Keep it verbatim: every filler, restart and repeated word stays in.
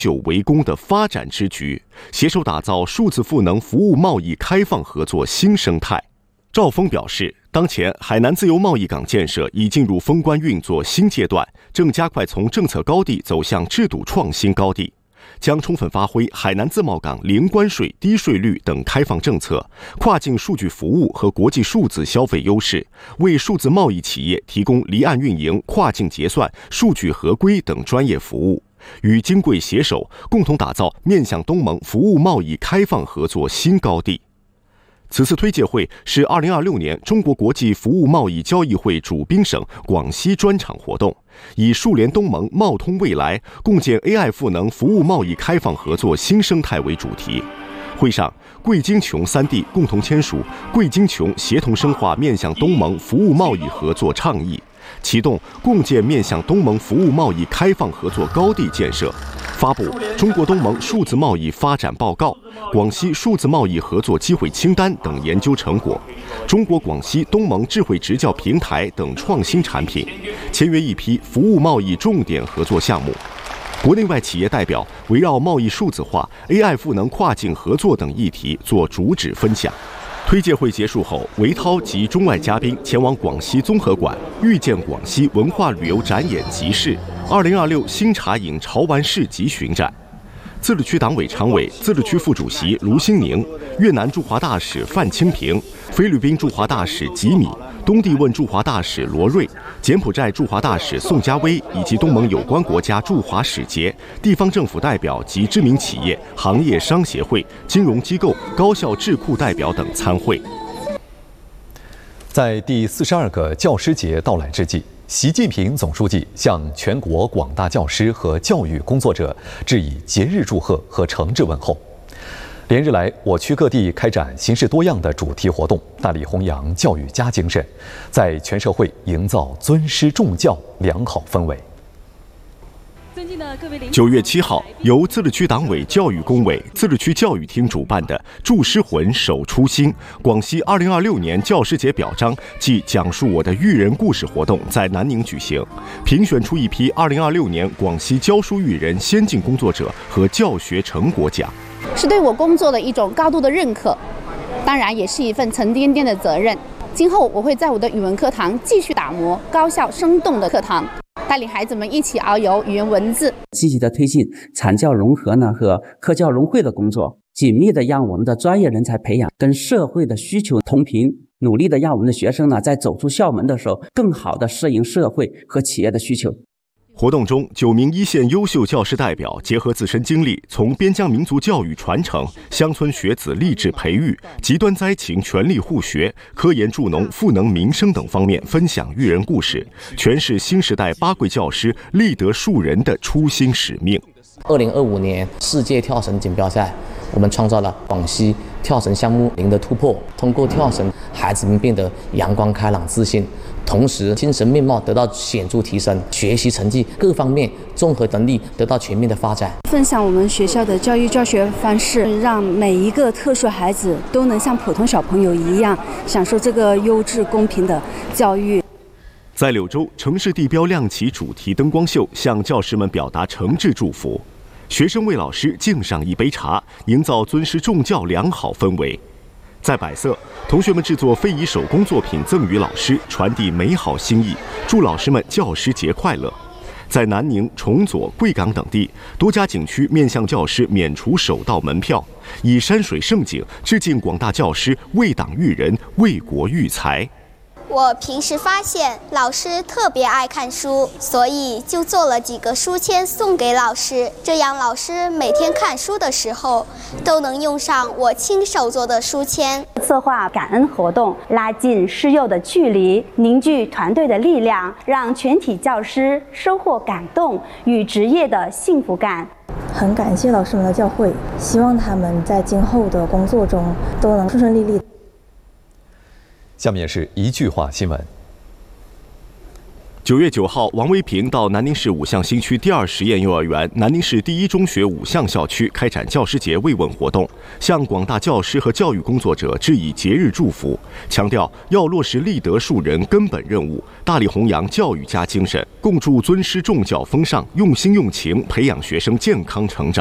就为公的发展之局，携手打造数字赋能服务贸易开放合作新生态。赵峰表示，当前海南自由贸易港建设已进入封关运作新阶段，正加快从政策高地走向制度创新高地，将充分发挥海南自贸港零关税、低税率等开放政策、跨境数据服务和国际数字消费优势，为数字贸易企业提供离岸运营、跨境结算、数据合规等专业服务，与金贵携手，共同打造面向东盟服务贸易开放合作新高地。此次推介会是二零二六年中国国际服务贸易交易会主宾省广西专场活动，以数联东盟贸通未来，共建 A I 赋能服务贸易开放合作新生态为主题。会上，贵金琼三地共同签署贵金琼协同深化面向东盟服务贸易合作倡议，启动共建面向东盟服务贸易开放合作高地建设，发布中国东盟数字贸易发展报告、广西数字贸易合作机会清单等研究成果，中国广西东盟智慧职教平台等创新产品，签约一批服务贸易重点合作项目。国内外企业代表围绕贸易数字化、A I 赋能跨境合作等议题做主旨分享。推介会结束后，韦涛及中外嘉宾前往广西综合馆遇见广西文化旅游展演集市二零二六新茶饮潮玩市集巡展。自治区党委常委、自治区副主席卢新宁、越南驻华大使范清平、菲律宾驻华大使吉米、东帝汶驻华大使罗瑞、柬埔寨驻华大使宋家威以及东盟有关国家驻华使节、地方政府代表及知名企业、行业商协会、金融机构、高校智库代表等参会。 在第四十二个教师节到来之际，习近平总书记向全国广大教师和教育工作者致以节日祝贺和诚挚问候。连日来，我区各地开展形式多样的主题活动，大力弘扬教育家精神，在全社会营造尊师重教良好氛围。 九月七号，由自治区党委教育工委、自治区教育厅主办的“铸师魂，守初心”广西二零二六年教师节表彰暨讲述我的育人故事活动在南宁举行，评选出一批二零二六年广西教书育人先进工作者和教学成果奖， 是对我工作的一种高度的认可，当然也是一份沉甸甸的责任。今后我会在我的语文课堂继续打磨高效生动的课堂，带领孩子们一起遨游语言文字， 积极的推进产教融合呢和科教融汇的工作，紧密的让我们的专业人才培养跟社会的需求同频，努力的让我们的学生呢在走出校门的时候更好的适应社会和企业的需求。 活动中，九名一线优秀教师代表结合自身经历，从边疆民族教育传承、乡村学子励志培育、极端灾情全力护学、科研助农、赋能民生等方面分享育人故事，诠释新时代八贵教师立德树人的初心使命。 二零二五年世界跳绳锦标赛，我们创造了广西跳绳项目零的突破，通过跳绳，孩子们变得阳光开朗、自信。同时，精神面貌得到显著提升，学习成绩各方面综合能力得到全面的发展。 分享我们学校的教育教学方式，让每一个特殊孩子都能像普通小朋友一样享受这个优质公平的教育。 在柳州，城市地标亮起主题灯光秀，向教师们表达诚挚祝福。学生为老师敬上一杯茶，营造尊师重教良好氛围。在百色，同学们制作非遗手工作品赠予老师，传递美好心意，祝老师们教师节快乐。在南宁、崇左、贵港等地，多家景区面向教师免除首道门票，以山水胜景致敬广大教师为党育人、为国育才。 我平时发现老师特别爱看书，所以就做了几个书签送给老师，这样老师每天看书的时候都能用上我亲手做的书签。 策划感恩活动，拉近师幼的距离，凝聚团队的力量，让全体教师收获感动与职业的幸福感。 很感谢老师们的教诲，希望他们在今后的工作中都能顺顺利利。 下面是一句话新闻。 九月九号，王维平到南宁市五巷新区第二实验幼儿园、南宁市第一中学五巷校区开展教师节慰问活动，向广大教师和教育工作者致以节日祝福，强调要落实立德树人根本任务，大力弘扬教育家精神，共筑尊师重教风尚，用心用情培养学生健康成长。